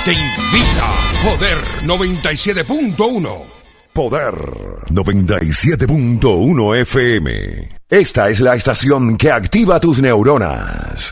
te invita Poder 97.1. Poder 97.1 FM. Esta es la estación que activa tus neuronas.